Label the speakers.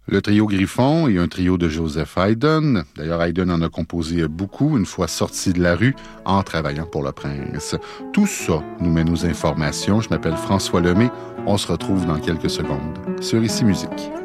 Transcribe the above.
Speaker 1: Le trio Griffon et un trio de Joseph Haydn. D'ailleurs, Haydn en a composé beaucoup une fois sorti de la rue en travaillant pour le prince. Tout ça nous mène aux informations. Je m'appelle François Lemay. On se retrouve dans quelques secondes sur Ici Musique.